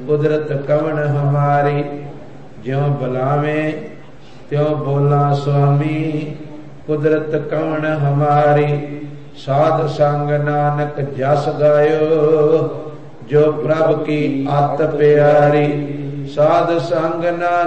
कुदरत कवन हमारी। ज्यों बुलावे त्यों बोला स्वामी, कुदरत कवन हमारी। साध संग नानक जस गायो, जो प्रभ की आत प्यारी। साध संग नानक